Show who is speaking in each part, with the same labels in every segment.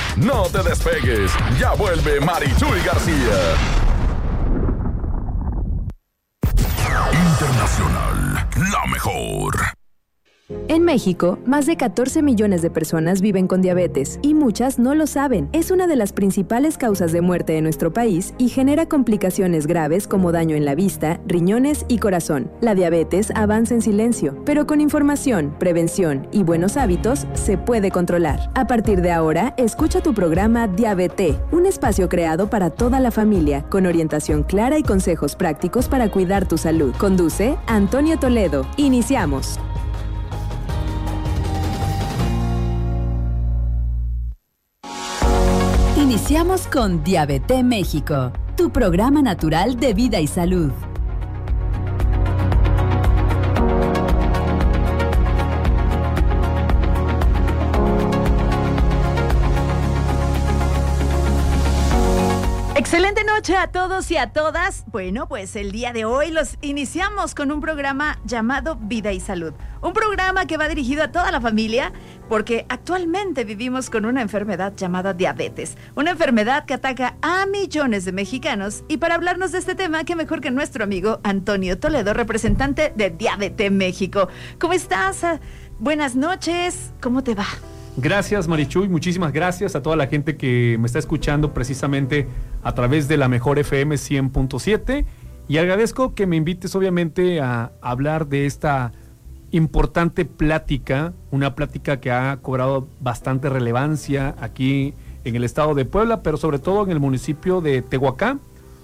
Speaker 1: No te despegues. Ya vuelve Marichuy García. Internacional, la mejor.
Speaker 2: En México, más de 14 millones de personas viven con diabetes y muchas no lo saben. Es una de las principales causas de muerte en nuestro país y genera complicaciones graves como daño en la vista, riñones y corazón. La diabetes avanza en silencio, pero con información, prevención y buenos hábitos se puede controlar. A partir de ahora, escucha tu programa Diabeté, un espacio creado para toda la familia, con orientación clara y consejos prácticos para cuidar tu salud. Conduce Antonio Toledo. Iniciamos.
Speaker 3: Iniciamos con Diabeté México, tu programa natural de vida y salud.
Speaker 4: Excelente noche a todos y a todas. Bueno, pues el día de hoy los iniciamos con un programa llamado Vida y Salud. Un programa que va dirigido a toda la familia porque actualmente vivimos con una enfermedad llamada diabetes. Una enfermedad que ataca a millones de mexicanos. Y para hablarnos de este tema, qué mejor que nuestro amigo Antonio Toledo, representante de Diabeté México. ¿Cómo estás? Buenas noches. ¿Cómo te va?
Speaker 5: Gracias, Marichuy, muchísimas gracias a toda la gente que me está escuchando precisamente a través de la mejor FM 100.7 y agradezco que me invites obviamente a hablar de esta importante plática, una plática que ha cobrado bastante relevancia aquí en el estado de Puebla, pero sobre todo en el municipio de Tehuacán,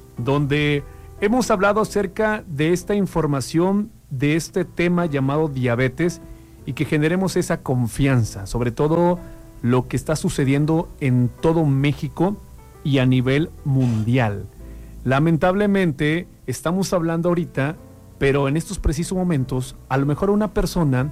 Speaker 5: donde hemos hablado acerca de esta información, de este tema llamado diabetes, y que generemos esa confianza, sobre todo lo que está sucediendo en todo México y a nivel mundial. Lamentablemente, estamos hablando ahorita, pero en estos precisos momentos, a lo mejor una persona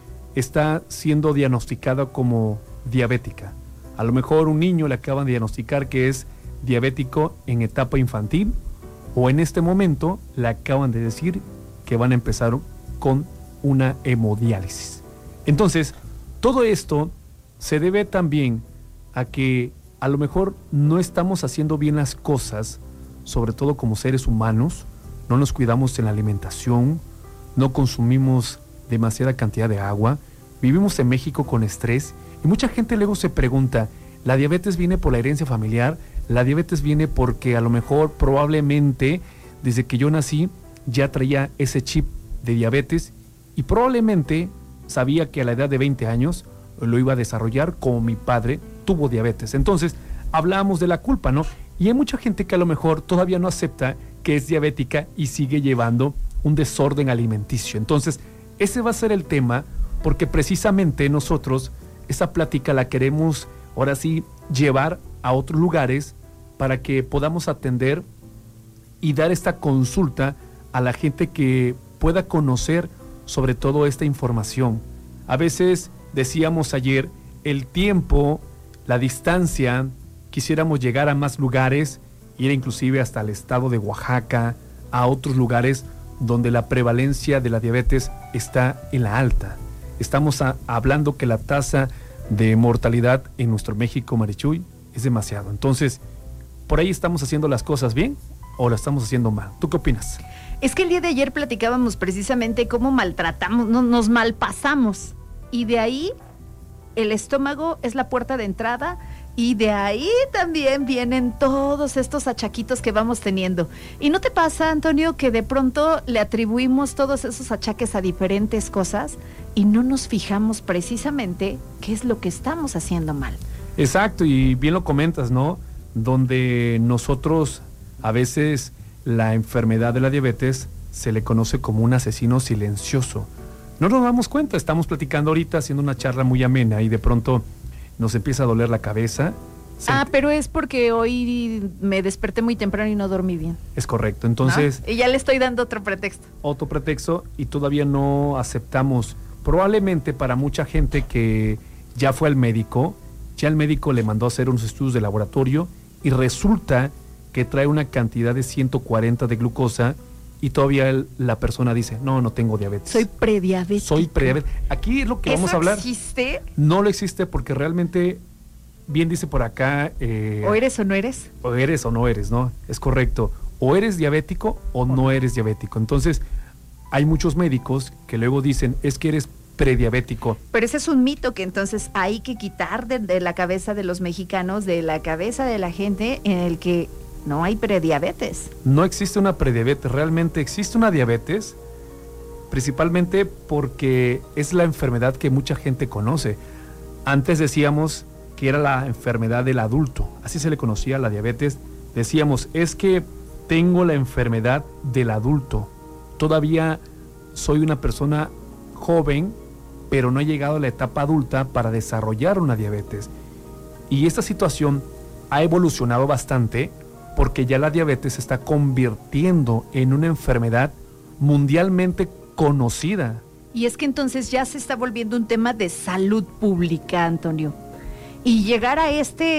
Speaker 5: está siendo diagnosticada como diabética. A lo mejor un niño le acaban de diagnosticar que es diabético en etapa infantil, o en este momento le acaban de decir que van a empezar con una hemodiálisis. Entonces, todo esto se debe también a que a lo mejor no estamos haciendo bien las cosas, sobre todo como seres humanos, no nos cuidamos en la alimentación, no consumimos demasiada cantidad de agua, vivimos en México con estrés y mucha gente luego se pregunta, ¿la diabetes viene por la herencia familiar? ¿La diabetes viene porque a lo mejor probablemente desde que yo nací ya traía ese chip de diabetes y probablemente sabía que a la edad de 20 años lo iba a desarrollar como mi padre tuvo diabetes? Entonces, hablábamos de la culpa, ¿no? Y hay mucha gente que a lo mejor todavía no acepta que es diabética y sigue llevando un desorden alimenticio. Entonces, ese va a ser el tema, porque precisamente nosotros esa plática la queremos ahora sí llevar a otros lugares para que podamos atender y dar esta consulta a la gente que pueda conocer sobre todo esta información. A veces decíamos ayer, el tiempo, la distancia, quisiéramos llegar a más lugares, ir inclusive hasta el estado de Oaxaca, a otros lugares donde la prevalencia de la diabetes está en la alta. Estamos hablando que la tasa de mortalidad en nuestro México, Marichuy, es demasiado. Entonces, ¿por ahí estamos haciendo las cosas bien o las estamos haciendo mal? ¿Tú qué opinas?
Speaker 4: Es que el día de ayer platicábamos precisamente cómo maltratamos, nos malpasamos. Y de ahí el estómago es la puerta de entrada y de ahí también vienen todos estos achaquitos que vamos teniendo. ¿Y no te pasa, Antonio, que de pronto le atribuimos todos esos achaques a diferentes cosas y no nos fijamos precisamente qué es lo que estamos haciendo mal?
Speaker 5: Exacto, y bien lo comentas, ¿no? Donde nosotros a veces la enfermedad de la diabetes se le conoce como un asesino silencioso. No nos damos cuenta, estamos platicando ahorita, haciendo una charla muy amena y de pronto nos empieza a doler la cabeza.
Speaker 4: Pero es porque hoy me desperté muy temprano y no dormí bien.
Speaker 5: Es correcto, entonces...
Speaker 4: ¿No? Y ya le estoy dando otro pretexto.
Speaker 5: Otro pretexto y todavía no aceptamos. Probablemente para mucha gente que ya fue al médico, ya el médico le mandó a hacer unos estudios de laboratorio y resulta que trae una cantidad de 140 de glucosa y todavía la persona dice, no tengo diabetes.
Speaker 4: Soy prediabético.
Speaker 5: Soy prediabético. Aquí es lo que vamos a hablar.
Speaker 4: ¿Existe?
Speaker 5: No lo existe porque realmente bien dice por acá...
Speaker 4: ¿O eres o no eres?
Speaker 5: O eres o no eres, ¿no? Es correcto. O eres diabético o no eres diabético. Entonces, hay muchos médicos que luego dicen, es que eres prediabético.
Speaker 4: Pero ese es un mito que entonces hay que quitar de la cabeza de los mexicanos, de la cabeza de la gente, en el que no hay prediabetes.
Speaker 5: No existe una prediabetes, realmente existe una diabetes, principalmente porque es la enfermedad que mucha gente conoce. Antes decíamos que era la enfermedad del adulto, así se le conocía la diabetes. Decíamos, es que tengo la enfermedad del adulto, todavía soy una persona joven, pero no he llegado a la etapa adulta para desarrollar una diabetes. Y esta situación ha evolucionado bastante porque ya la diabetes se está convirtiendo en una enfermedad mundialmente conocida.
Speaker 4: Y es que entonces ya se está volviendo un tema de salud pública, Antonio. Y llegar a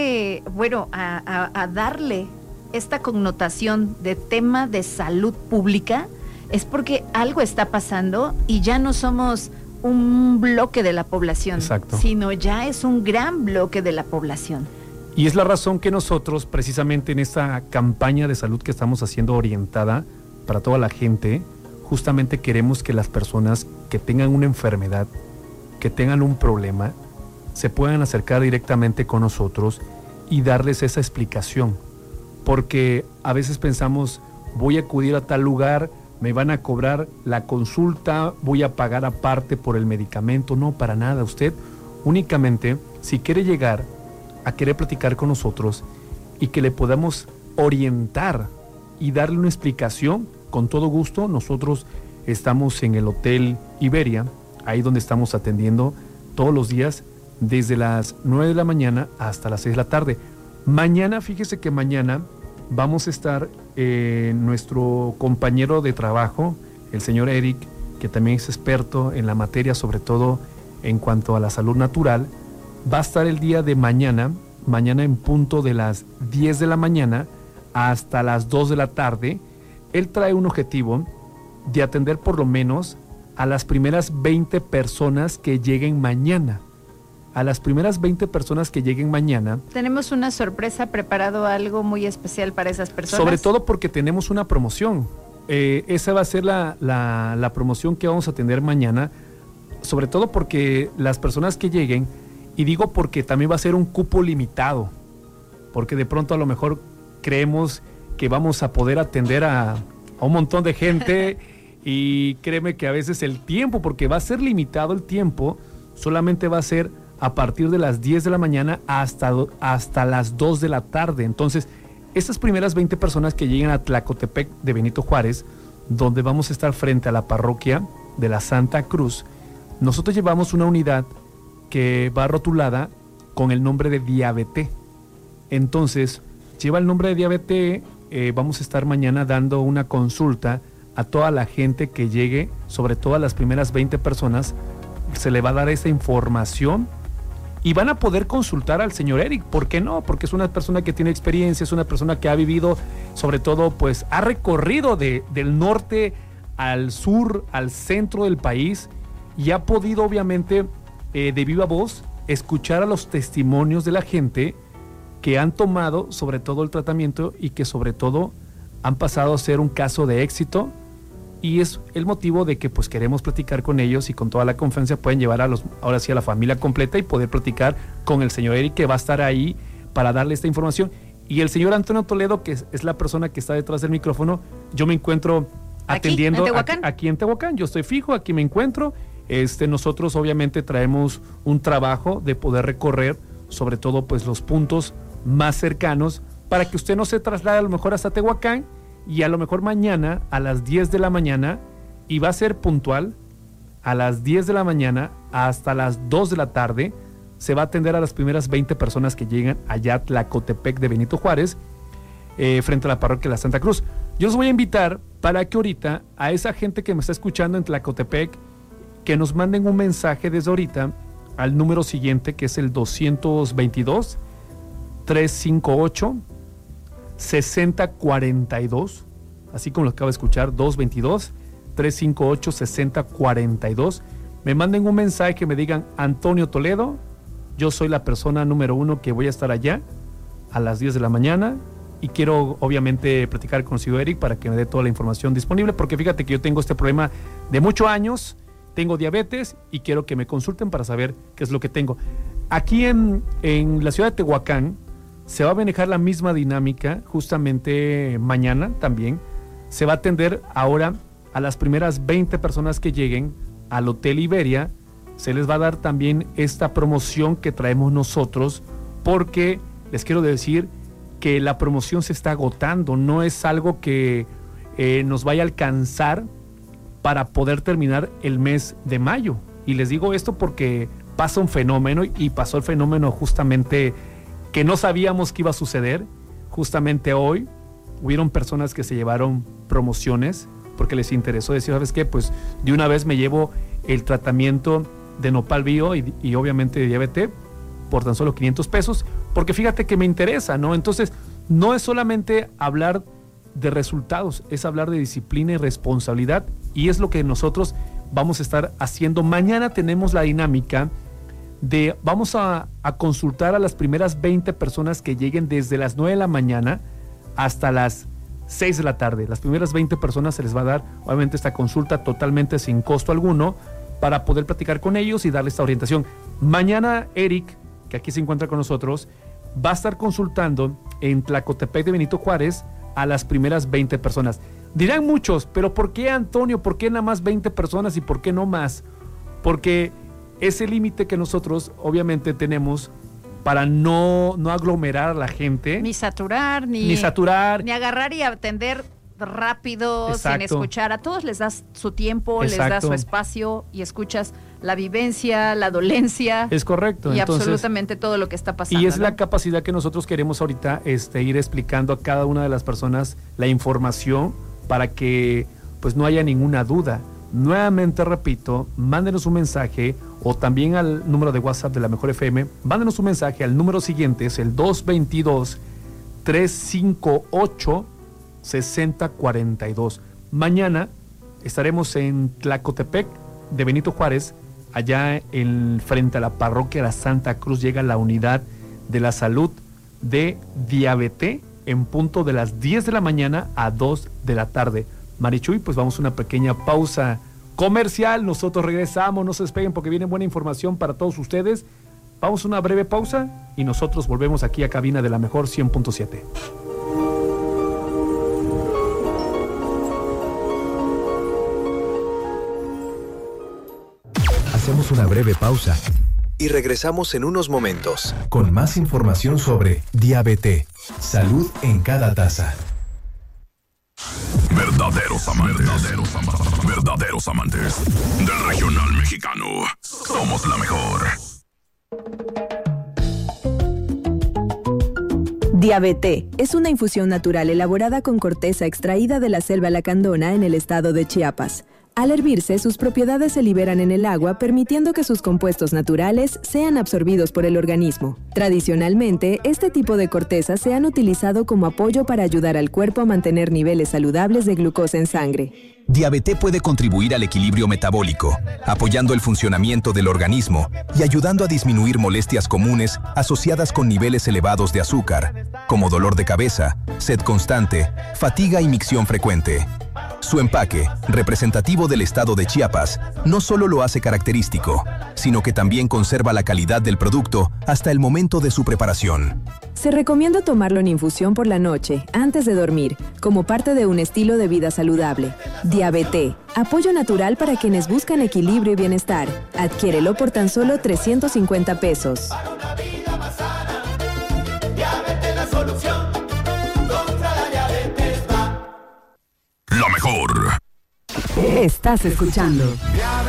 Speaker 4: a darle esta connotación de tema de salud pública es porque algo está pasando y ya no somos un bloque de la población,
Speaker 5: exacto,
Speaker 4: sino ya es un gran bloque de la población.
Speaker 5: Y es la razón que nosotros, precisamente en esta campaña de salud que estamos haciendo orientada para toda la gente, justamente queremos que las personas que tengan una enfermedad, que tengan un problema, se puedan acercar directamente con nosotros y darles esa explicación. Porque a veces pensamos, voy a acudir a tal lugar, me van a cobrar la consulta, voy a pagar aparte por el medicamento. No, para nada. Usted únicamente, si quiere llegar a querer platicar con nosotros y que le podamos orientar y darle una explicación, con todo gusto. Nosotros estamos en el Hotel Iberia, ahí donde estamos atendiendo todos los días desde las 9 de la mañana hasta las 6 de la tarde. Mañana, fíjese que mañana vamos a estar nuestro compañero de trabajo, el señor Eric, que también es experto en la materia, sobre todo en cuanto a la salud natural. Va a estar el día de mañana en punto de las 10 de la mañana hasta las 2 de la tarde. Él trae un objetivo de atender por lo menos a las primeras 20 personas que lleguen mañana. A las primeras 20 personas que lleguen mañana.
Speaker 4: Tenemos una sorpresa, preparado algo muy especial para esas personas.
Speaker 5: Sobre todo porque tenemos una promoción. Esa va a ser la promoción que vamos a tener mañana. Sobre todo porque las personas que lleguen, y digo porque también va a ser un cupo limitado, porque de pronto a lo mejor creemos que vamos a poder atender a un montón de gente y créeme que a veces el tiempo, porque va a ser limitado el tiempo, solamente va a ser a partir de las 10 de la mañana hasta las 2 de la tarde. Entonces, estas primeras 20 personas que lleguen a Tlacotepec de Benito Juárez, donde vamos a estar frente a la parroquia de la Santa Cruz, nosotros llevamos una unidad que va rotulada con el nombre de Diabeté. Entonces, lleva el nombre de Diabeté. Vamos a estar mañana dando una consulta a toda la gente que llegue, sobre todo a las primeras 20 personas. Se le va a dar esa información y van a poder consultar al señor Eric. ¿Por qué no? Porque es una persona que tiene experiencia, es una persona que ha vivido, sobre todo, pues ha recorrido del norte al sur, al centro del país, y ha podido, obviamente, de viva voz, escuchar a los testimonios de la gente que han tomado, sobre todo, el tratamiento y que, sobre todo, han pasado a ser un caso de éxito. Y es el motivo de que pues queremos platicar con ellos, y con toda la confianza pueden llevar ahora sí a la familia completa y poder platicar con el señor Eric, que va a estar ahí para darle esta información. Y el señor Antonio Toledo, que es la persona que está detrás del micrófono. Yo me encuentro atendiendo aquí en Tehuacán. Yo estoy fijo, aquí me encuentro. Nosotros obviamente traemos un trabajo de poder recorrer, sobre todo pues los puntos más cercanos, para que usted no se traslade a lo mejor hasta Tehuacán. Y a lo mejor mañana a las 10 de la mañana, y va a ser puntual, a las 10 de la mañana hasta las 2 de la tarde, se va a atender a las primeras 20 personas que llegan allá a Tlacotepec de Benito Juárez, frente a la parroquia de la Santa Cruz. Yo los voy a invitar para que ahorita a esa gente que me está escuchando en Tlacotepec, que nos manden un mensaje desde ahorita al número siguiente, que es el 222-358-6042, así como lo acabo de escuchar, 222-358-6042. Me manden un mensaje que me digan: Antonio Toledo, yo soy la persona número 1 que voy a estar allá a las 10 de la mañana y quiero obviamente platicar con Ciudad Eric para que me dé toda la información disponible, porque fíjate que yo tengo este problema de muchos años, tengo diabetes y quiero que me consulten para saber qué es lo que tengo. Aquí en la ciudad de Tehuacán se va a manejar la misma dinámica, justamente mañana también. Se va a atender ahora a las primeras 20 personas que lleguen al Hotel Iberia. Se les va a dar también esta promoción que traemos nosotros, porque les quiero decir que la promoción se está agotando, no es algo que nos vaya a alcanzar para poder terminar el mes de mayo. Y les digo esto porque pasa un fenómeno, y pasó el fenómeno justamente que no sabíamos que iba a suceder. Justamente hoy hubieron personas que se llevaron promociones porque les interesó decir, ¿sabes qué? Pues de una vez me llevo el tratamiento de Nopal Bio y obviamente de diabetes por tan solo 500 pesos, porque fíjate que me interesa, ¿no? Entonces, no es solamente hablar de resultados, es hablar de disciplina y responsabilidad, y es lo que nosotros vamos a estar haciendo. Mañana tenemos la dinámica de, vamos a consultar a las primeras 20 personas que lleguen desde las 9 de la mañana hasta las 6 de la tarde. Las primeras 20 personas se les va a dar, obviamente, esta consulta totalmente sin costo alguno, para poder platicar con ellos y darles esta orientación. Mañana Eric, que aquí se encuentra con nosotros, va a estar consultando en Tlacotepec de Benito Juárez a las primeras 20 personas. Dirán muchos, pero ¿por qué, Antonio? ¿Por qué nada más 20 personas y por qué no más? Porque es el límite que nosotros obviamente tenemos para no aglomerar a la gente.
Speaker 4: Ni saturar, ni agarrar y atender rápido. Exacto. Sin escuchar. A todos les das su tiempo, exacto, les das su espacio y escuchas la vivencia, la dolencia. Es correcto. Y entonces, absolutamente todo lo que está pasando. Y es, ¿no?, la capacidad que nosotros queremos ahorita ir explicando a cada una de las personas la información para que pues no haya ninguna duda. Nuevamente repito, mándenos un mensaje o también al número de WhatsApp de La Mejor FM. Mándenos un mensaje al número siguiente, es el 222-358-6042. Mañana estaremos en Tlacotepec de Benito Juárez, allá frente a la parroquia La Santa Cruz. Llega la unidad de la salud de diabetes en punto de las 10 de la mañana a 2 de la tarde. Marichuy, pues vamos a una pequeña pausa comercial. Nosotros regresamos, no se despeguen porque viene buena información para todos ustedes. Vamos a una breve pausa y nosotros volvemos aquí a cabina de La Mejor 100.7.
Speaker 6: Hacemos una breve pausa y regresamos en unos momentos con más información sobre diabetes, salud en cada taza.
Speaker 1: Verdaderos amantes del regional mexicano. Somos la mejor.
Speaker 2: Diabetes es una infusión natural elaborada con corteza extraída de la selva lacandona en el estado de Chiapas. Al hervirse, sus propiedades se liberan en el agua, permitiendo que sus compuestos naturales sean absorbidos por el organismo. Tradicionalmente, este tipo de cortezas se han utilizado como apoyo para ayudar al cuerpo a mantener niveles saludables de glucosa en sangre.
Speaker 6: Diabetes puede contribuir al equilibrio metabólico, apoyando el funcionamiento del organismo y ayudando a disminuir molestias comunes asociadas con niveles elevados de azúcar, como dolor de cabeza, sed constante, fatiga y micción frecuente. Su empaque, representativo del estado de Chiapas, no solo lo hace característico, sino que también conserva la calidad del producto hasta el momento de su preparación.
Speaker 2: Se recomienda tomarlo en infusión por la noche, antes de dormir, como parte de un estilo de vida saludable. Diabetes, apoyo natural para quienes buscan equilibrio y bienestar. Adquiérelo por tan solo 350 pesos.
Speaker 7: Para una vida más sana, diabetes la solución. Contra la diabetes va.
Speaker 1: La mejor.
Speaker 3: Estás escuchando